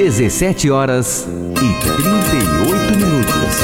17 horas e 38 minutos.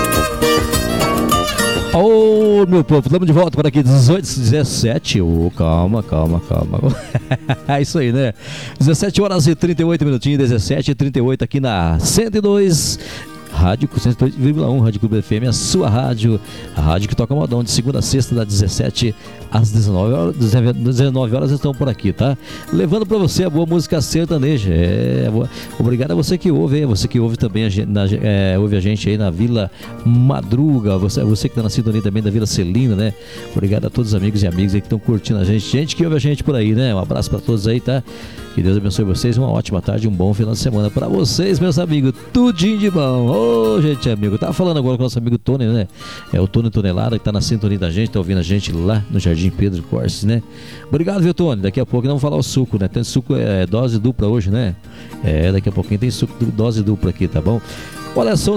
Ô, meu povo, estamos de volta por aqui, 17. Calma. É isso aí, né? 17 horas e 38 minutinhos, 17 e 38 aqui na 102. Rádio 102,1, Rádio Clube FM, a sua rádio, a rádio que toca modão de segunda a sexta, das 17 às 19 horas. 19 horas estão por aqui, tá? Levando pra você a boa música sertaneja. Obrigado a você que ouve, hein? Você que ouve também ouve a gente aí na Vila Madruga, você que tá na sintonia também da Vila Celina, né? Obrigado a todos os amigos e amigas aí que estão curtindo a gente que ouve a gente por aí, né? Um abraço pra todos aí, tá? Que Deus abençoe vocês, uma ótima tarde, um bom final de semana pra vocês, meus amigos, tudinho de bom. Ô, gente, amigo, tava falando agora com o nosso amigo Tony, né? É o Tony Tonelada, que tá na sintonia da gente, tá ouvindo a gente lá no Jardim Pedro Corses, né? Obrigado, viu, Tony? Daqui a pouco nós vamos falar o suco, né? Tem suco, dose dupla hoje, né? Daqui a pouquinho tem suco dose dupla aqui, tá bom? Olha, são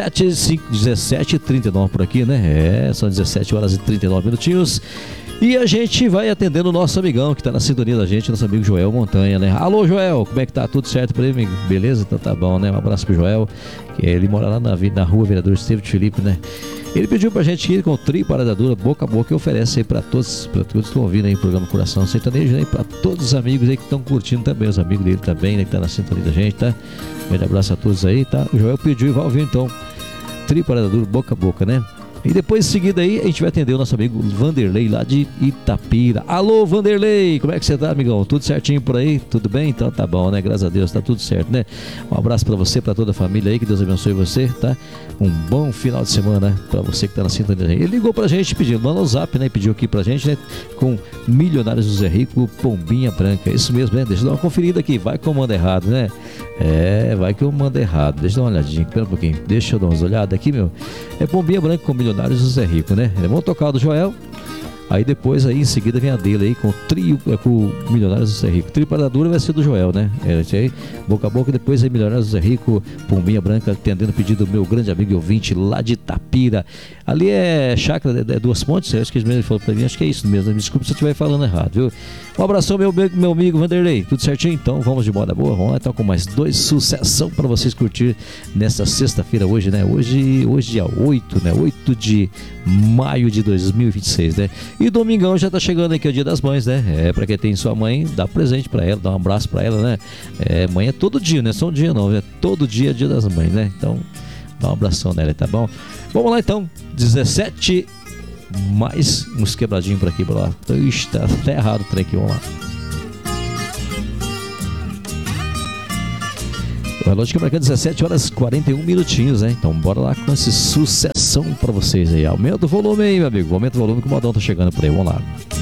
17h39 por aqui, né? São 17 horas e 39 minutinhos. E a gente vai atendendo o nosso amigão que tá na sintonia da gente, nosso amigo Joel Montanha, né? Alô, Joel, como é que tá? Tudo certo por aí, amigo? Beleza? Então tá bom, né? Um abraço pro Joel, que ele mora lá na rua Vereador Estevão de Felipe, né? Ele pediu pra gente ir com o trio Parada Dura, boca a boca, e oferece aí pra todos que estão ouvindo aí o programa Coração Sertanejo, né? Pra todos os amigos aí que estão curtindo também, os amigos dele também, né? Que tá na sintonia da gente, tá? Um grande abraço a todos aí, tá? O Joel pediu e vai ouvir então, trio Parada Dura, boca a boca, né? E depois, em seguida aí, a gente vai atender o nosso amigo Vanderlei, lá de Itapira. Alô, Vanderlei, como é que você tá, amigão? Tudo certinho por aí? Tudo bem? Então tá bom, né? Graças a Deus, tá tudo certo, né? Um abraço pra você, pra toda a família aí, que Deus abençoe você, tá? Um bom final de semana pra você que tá na sintonia. Ele ligou pra gente pedindo, mandou um zap, né? Pediu aqui pra gente, né? Com Milionários do Zé Rico, Pombinha Branca. Isso mesmo, né? Deixa eu dar uma conferida aqui, vai que eu mando errado, né? Vai que eu mando errado. Deixa eu dar uma olhadinha, espera um pouquinho. Deixa eu dar umas olhadas aqui, meu. É Pombinha Branca com Milionários do Zé Rico, né? Vamos tocar do Joel. Aí depois, aí em seguida, vem a dele aí com o trio, com o Milionários do Zé Rico. Trio Parada Dura vai ser do Joel, né? Esse aí, boca a boca. Depois aí, Milionários do Zé Rico, Pombinha Branca, atendendo o pedido do meu grande amigo e ouvinte lá de Itapira. Ali é chácara, Duas Pontes, acho que ele falou pra mim, acho que é isso mesmo. Desculpa se eu estiver falando errado, viu? Um abração, meu amigo Vanderlei. Tudo certinho? Então vamos de moda boa. Vamos lá então com mais dois sucessão para vocês curtir nessa sexta-feira hoje, né? Hoje dia 8, né? 8 de maio de 2026, né? E domingão já tá chegando aí, que é o Dia das Mães, né? Pra quem tem sua mãe, dá presente pra ela, dá um abraço pra ela, né? Mãe é todo dia, não é só um dia não, é todo dia é Dia das Mães, né? Então, dá um abração nela, tá bom? Vamos lá então, 17, mais uns quebradinhos por aqui, bora lá. Ixi, tá até errado o trem aqui, vamos lá. O relógio que marca 17 horas e 41 minutinhos, né? Então bora lá com essa sucessão pra vocês aí. Aumenta o volume aí, meu amigo. Aumenta o volume que o modão tá chegando por aí. Vamos lá.